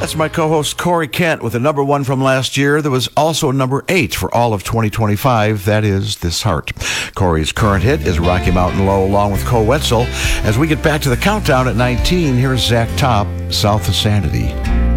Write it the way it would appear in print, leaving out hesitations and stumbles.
That's my co-host Corey Kent with a number 1 from last year. There was also number 8 for all of 2025. That is This Heart. Corey's current hit is Rocky Mountain Low along with Cole Wetzel. As we get back to the countdown at 19, here's Zach Top, South of Sanity.